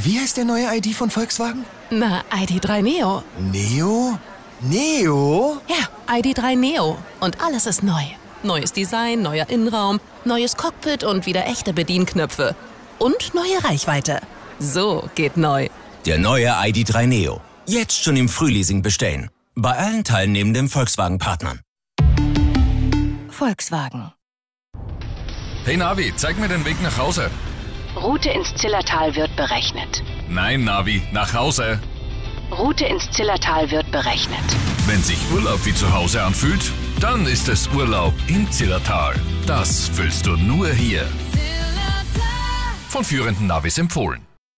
Wie heißt der neue ID von Volkswagen? Na, ID.3 Neo. Neo? Neo? Ja, ID.3 Neo. Und alles ist neu. Neues Design, neuer Innenraum, neues Cockpit und wieder echte Bedienknöpfe. Und neue Reichweite. So geht neu. Der neue ID.3 Neo. Jetzt schon im Frühleasing bestellen. Bei allen teilnehmenden Volkswagen-Partnern. Volkswagen. Hey Navi, zeig mir den Weg nach Hause. Route ins Zillertal wird berechnet. Nein, Navi, nach Hause. Route ins Zillertal wird berechnet. Wenn sich Urlaub wie zu Hause anfühlt, dann ist es Urlaub im Zillertal. Das fühlst du nur hier. Von führenden Navis empfohlen.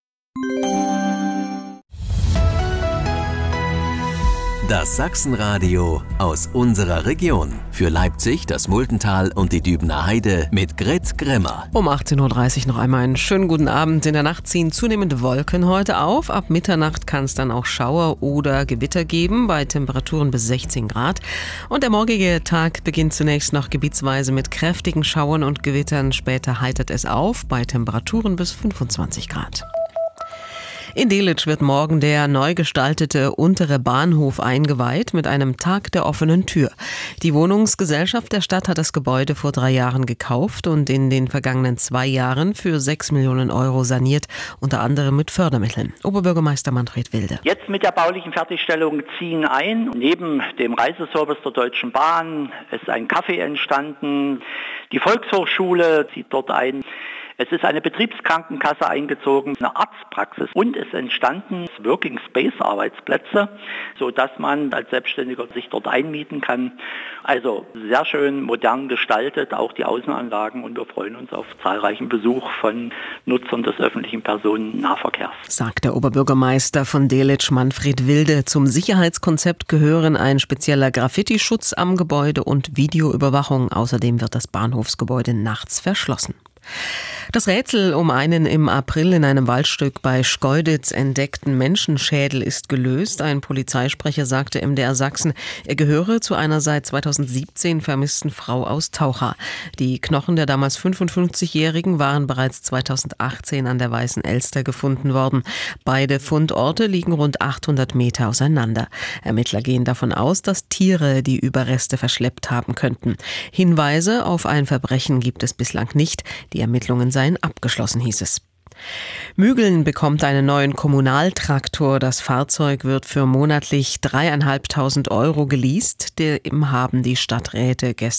Das Sachsenradio aus unserer Region. Für Leipzig, das Multental und die Dübener Heide mit Grit Grimmer. Um 18.30 Uhr noch einmal einen schönen guten Abend. In der Nacht ziehen zunehmend Wolken heute auf. Ab Mitternacht kann es dann auch Schauer oder Gewitter geben, bei Temperaturen bis 16 Grad. Und der morgige Tag beginnt zunächst noch gebietsweise mit kräftigen Schauern und Gewittern. Später heitert es auf, bei Temperaturen bis 25 Grad. In Delitzsch wird morgen der neu gestaltete untere Bahnhof eingeweiht mit einem Tag der offenen Tür. Die Wohnungsgesellschaft der Stadt hat das Gebäude vor 3 Jahren gekauft und in den vergangenen 2 Jahren für 6 Millionen Euro saniert, unter anderem mit Fördermitteln. Oberbürgermeister Manfred Wilde. Jetzt mit der baulichen Fertigstellung ziehen ein. Neben dem Reiseservice der Deutschen Bahn ist ein Café entstanden. Die Volkshochschule zieht dort ein. Es ist eine Betriebskrankenkasse eingezogen, eine Arztpraxis und es entstanden Working Space Arbeitsplätze, sodass man als Selbstständiger sich dort einmieten kann. Also sehr schön modern gestaltet, auch die Außenanlagen, und wir freuen uns auf zahlreichen Besuch von Nutzern des öffentlichen Personennahverkehrs. Sagt der Oberbürgermeister von Delitzsch Manfred Wilde. Zum Sicherheitskonzept gehören ein spezieller Graffiti-Schutz am Gebäude und Videoüberwachung. Außerdem wird das Bahnhofsgebäude nachts verschlossen. Das Rätsel um einen im April in einem Waldstück bei Schkeuditz entdeckten Menschenschädel ist gelöst. Ein Polizeisprecher sagte MDR Sachsen, er gehöre zu einer seit 2017 vermissten Frau aus Taucha. Die Knochen der damals 55-Jährigen waren bereits 2018 an der Weißen Elster gefunden worden. Beide Fundorte liegen rund 800 Meter auseinander. Ermittler gehen davon aus, dass Tiere die Überreste verschleppt haben könnten. Hinweise auf ein Verbrechen gibt es bislang nicht. Die Ermittlungen seien abgeschlossen, hieß es. Mügeln bekommt einen neuen Kommunaltraktor. Das Fahrzeug wird für monatlich 3.500 Euro geleast. Dem haben die Stadträte gestern